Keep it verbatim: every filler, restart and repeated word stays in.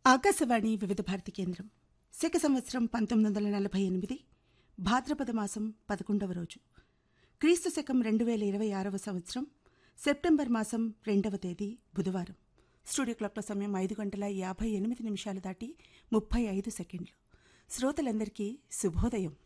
ఆకాశవాణి వివిధ భారతి కేంద్రం. శక సంవత్సరం పంతొమ్మిది వందల నలభై ఎనిమిది భాద్రపద మాసం పదకొండవ రోజు, క్రీస్తు శకం రెండు వేల ఇరవై ఆరవ సంవత్సరం సెప్టెంబర్ మాసం రెండవ తేదీ బుధవారం. స్టూడియో క్లాక్ల సమయం ఐదు గంటల యాభై ఎనిమిది నిమిషాలు దాటి ముప్పై ఐదు సెకండ్లు. శ్రోతలందరికీ శుభోదయం.